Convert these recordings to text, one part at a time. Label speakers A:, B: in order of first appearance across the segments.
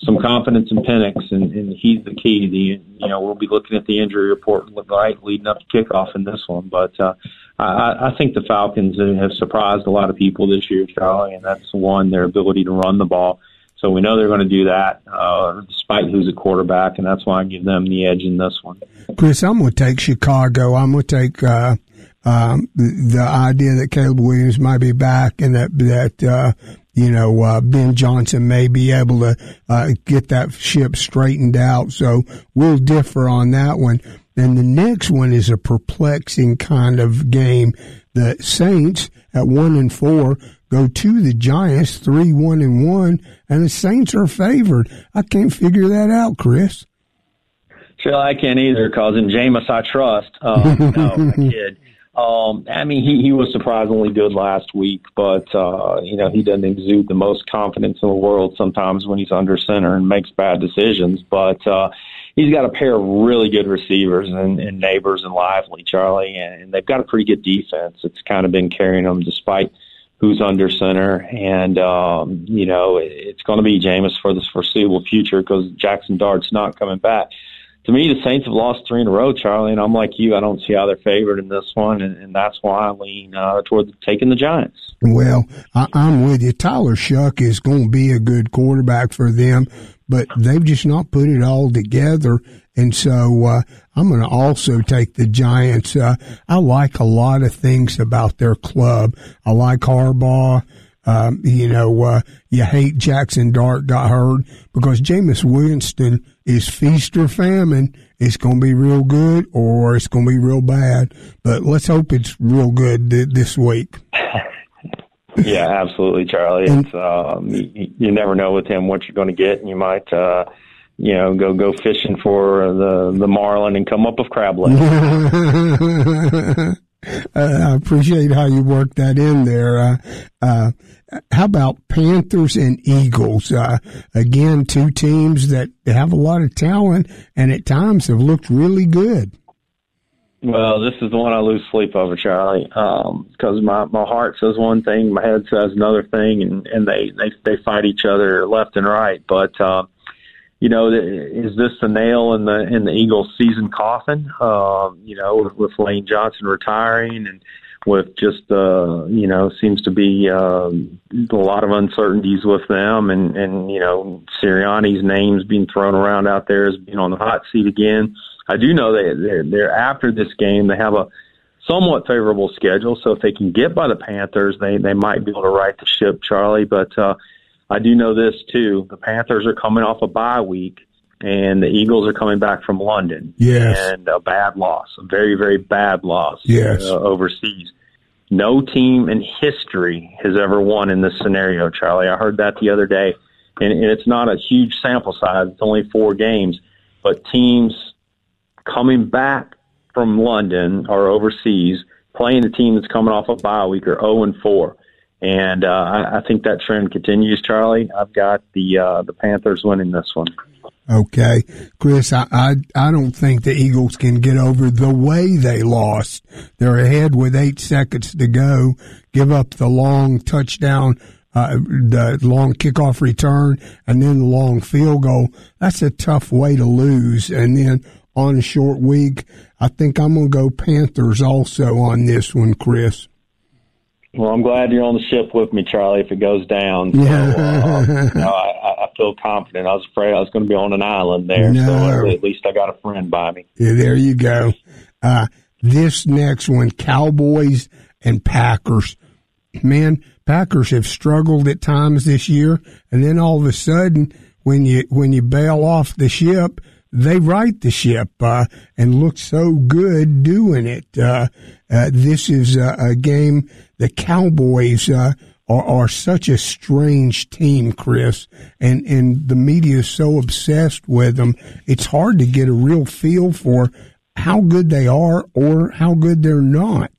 A: some confidence in Penix, and he's the key. We'll be looking at the injury report leading up to kickoff in this one, but I think the Falcons have surprised a lot of people this year, Charlie, and that's one, their ability to run the ball. So we know they're going to do that despite who's a quarterback, and that's why I give them the edge in this one.
B: Chris, I'm going to take Chicago. I'm going to take the idea that Caleb Williams might be back and that Ben Johnson may be able to get that ship straightened out. So we'll differ on that one. And the next one is a perplexing kind of game. The Saints at 1-4 go to the Giants 3-1-1, and the Saints are favored. I can't figure that out, Chris.
A: Sure, I can't either, because in Jameis I trust. No, my kid. He was surprisingly good last week, but, he doesn't exude the most confidence in the world sometimes when he's under center and makes bad decisions. But he's got a pair of really good receivers in Neighbors and Lively, Charlie, and they've got a pretty good defense. It's kind of been carrying them despite who's under center. And, it's going to be Jameis for the foreseeable future because Jackson Dart's not coming back. To me, the Saints have lost 3 in a row, Charlie, and I'm like you. I don't see how they're favored in this one, and that's why I lean toward taking the Giants. Well,
B: I'm with you. Tyler Shuck is going to be a good quarterback for them, but they've just not put it all together, and so I'm going to also take the Giants. I like a lot of things about their club. I like Harbaugh. You hate Jackson Dart got hurt because Jameis Winston is feast or famine. It's going to be real good or it's going to be real bad. But let's hope it's real good this week.
A: Yeah, absolutely, Charlie. It's you never know with him what you're going to get, and you might go fishing for the marlin and come up with crab legs.
B: I appreciate how you work that in there. How about Panthers and Eagles? Again, 2 teams that have a lot of talent and at times have looked really good.
A: Well, this is the one I lose sleep over, Charlie, because my heart says one thing, my head says another thing, and they fight each other left and right. But is this the nail in the Eagles' season coffin? With Lane Johnson retiring and with just seems to be a lot of uncertainties with them, and Sirianni's name's being thrown around out there as being on the hot seat again. I do know they're after this game they have a somewhat favorable schedule, so if they can get by the Panthers, they might be able to right the ship, Charlie. But I do know this too: the Panthers are coming off a bye week, and the Eagles are coming back from London.
B: Yes.
A: And a bad loss, a very, very bad loss.
B: Yes.
A: Overseas. No team in history has ever won in this scenario, Charlie. I heard that the other day, and it's not a huge sample size. It's only 4 games, but teams coming back from London or overseas playing the team that's coming off a bye week are 0-4. And I think that trend continues, Charlie. I've got the Panthers winning this one.
B: Okay, Chris, I don't think the Eagles can get over the way they lost. They're ahead with 8 seconds to go, give up the long touchdown, the long kickoff return, and then the long field goal. That's a tough way to lose. And then on a short week, I think I'm going to go Panthers also on this one, Chris.
A: Well, I'm glad you're on the ship with me, Charlie, if it goes down. So, I feel confident. I was afraid I was going to be on an island there, so at least I got a friend by me.
B: Yeah, there you go. This next one, Cowboys and Packers. Man, Packers have struggled at times this year, and then all of a sudden, when you bail off the ship, they right the ship and look so good doing it. This is a game. The Cowboys are such a strange team, Chris, and the media is so obsessed with them. It's hard to get a real feel for how good they are or how good they're not.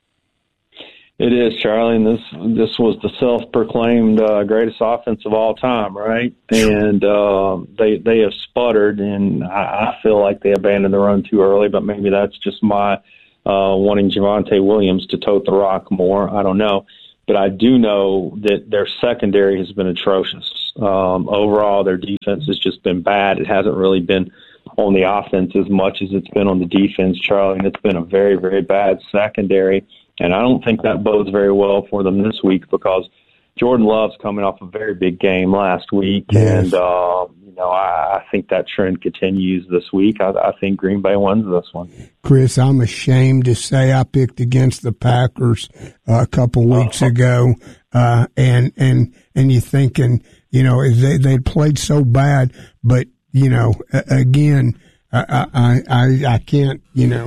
A: It is, Charlie, and this was the self-proclaimed greatest offense of all time, right? And they have sputtered, and I feel like they abandoned the run too early, but maybe that's just my wanting Javonte Williams to tote the rock more. I don't know. but I do know that their secondary has been atrocious. Overall, their defense has just been bad. It hasn't really been on the offense as much as it's been on the defense, Charlie, and it's been a very, very bad secondary. And I don't think that bodes very well for them this week because Jordan Love's coming off a very big game last week,
B: yes.
A: And I think that trend continues this week. I think Green Bay wins this one.
B: Chris, I'm ashamed to say I picked against the Packers a couple weeks ago, and you're thinking, they played so bad, but again, I can't,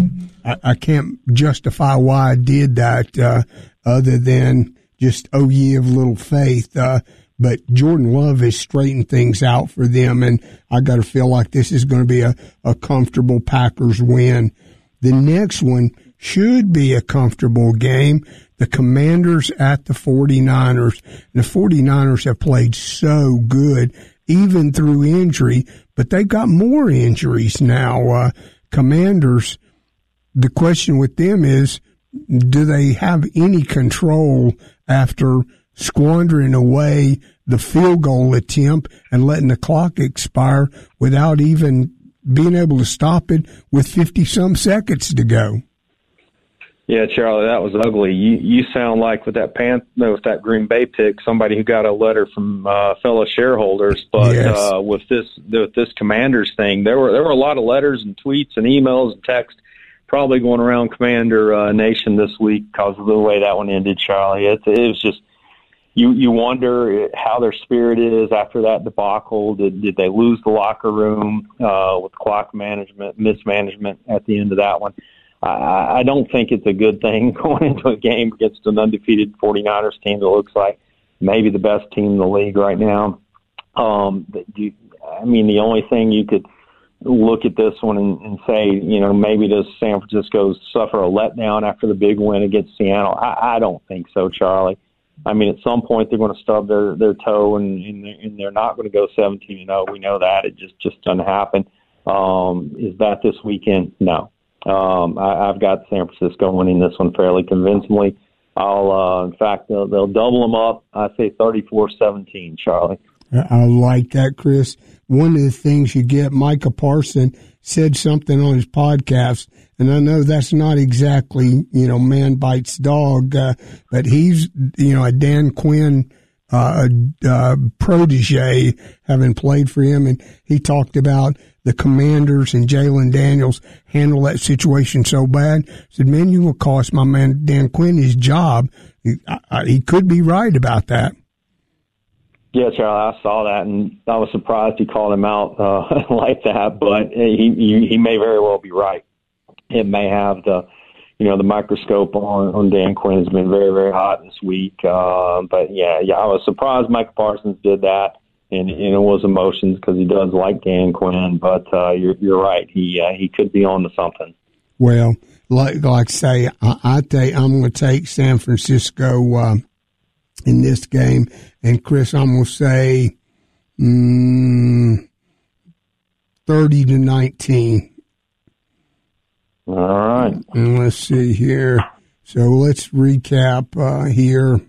B: I can't justify why I did that, other than just, oh, ye of little faith. But Jordan Love has straightened things out for them, and I got to feel like this is going to be a comfortable Packers win. The next one should be a comfortable game. The Commanders at the 49ers. The 49ers have played so good, even through injury, but they've got more injuries now. Commanders, the question with them is, do they have any control after squandering away the field goal attempt and letting the clock expire without even being able to stop it with 50-some seconds to go?
A: Yeah, Charlie, that was ugly. You sound like with that Green Bay pick, somebody who got a letter from fellow shareholders. But
B: yes.
A: With this Commanders thing, there were a lot of letters and tweets and emails and texts probably going around Commander Nation this week because of the way that one ended, Charlie. It was just you wonder how their spirit is after that debacle. Did they lose the locker room with clock mismanagement at the end of that one? I don't think it's a good thing going into a game against an undefeated 49ers team that looks like maybe the best team in the league right now. The only thing you could look at this one and say, maybe does San Francisco suffer a letdown after the big win against Seattle? I don't think so, Charlie. I mean, at some point they're going to stub their toe and they're not going to go 17-0. We know that. It just doesn't happen. Is that this weekend? No. I've got San Francisco winning this one fairly convincingly. In fact, they'll double them up. I say 34-17, Charlie.
B: I like that, Chris. One of the things you get, Micah Parsons said something on his podcast, and I know that's not exactly, man bites dog, but he's, a Dan Quinn protege, having played for him, and he talked about the Commanders and Jalen Daniels handle that situation so bad. Said, man, you will cost my man Dan Quinn his job. He could be right about that.
A: Yeah, Charlie, I saw that, and I was surprised he called him out like that. But he may very well be right. It may have the microscope on Dan Quinn has been very, very hot this week. But yeah, I was surprised Micah Parsons did that. And it was emotions because he does like Dan Quinn, but you're right. He could be on to something.
B: Well, like say, I think I'm going to take San Francisco in this game, and Chris, I'm going to say 30-19.
A: All right.
B: And let's see here. So let's recap here.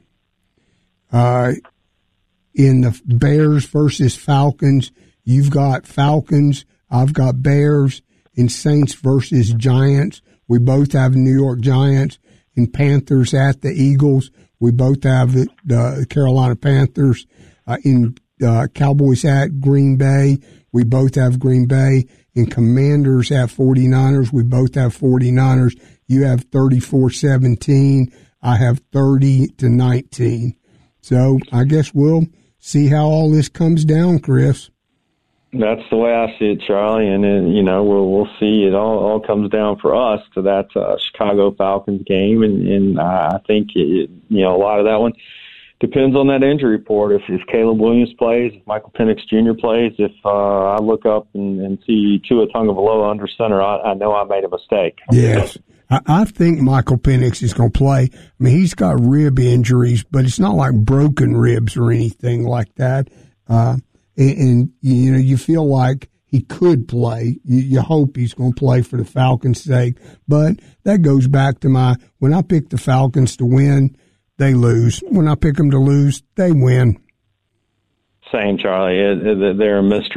B: In the Bears versus Falcons, you've got Falcons, I've got Bears. In Saints versus Giants, we both have New York Giants. In Panthers at the Eagles, we both have the Carolina Panthers. In Cowboys at Green Bay, we both have Green Bay. In Commanders at 49ers, we both have 49ers. You have 34-17. I have 30-19. So I guess we'll see how all this comes down, Chris.
A: That's the way I see it, Charlie, and we'll see. It all comes down for us to that Chicago Falcons game, and I think a lot of that one depends on that injury report. If Caleb Williams plays, if Michael Penix Jr. plays, if I look up and see Tua Tagovailoa under center, I know I made a mistake.
B: Yes. I think Michael Penix is going to play. I mean, he's got rib injuries, but it's not like broken ribs or anything like that. And you feel like he could play. You hope he's going to play for the Falcons' sake. But that goes back to when I picked the Falcons to win they lose. When I pick them to lose, they win.
A: Same, Charlie. They're a mystery